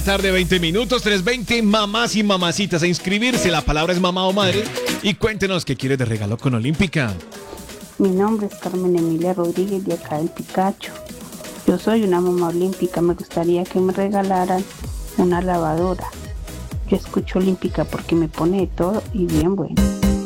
Tarde 20 minutos, 3:20, mamás y mamacitas a inscribirse. La palabra es mamá o madre. Y cuéntenos qué quieres de regalo con Olímpica. Mi nombre es Carmen Emilia Rodríguez de acá del Picacho. Yo soy una mamá olímpica. Me gustaría que me regalaran una lavadora. Yo escucho Olímpica porque me pone de todo y bien bueno.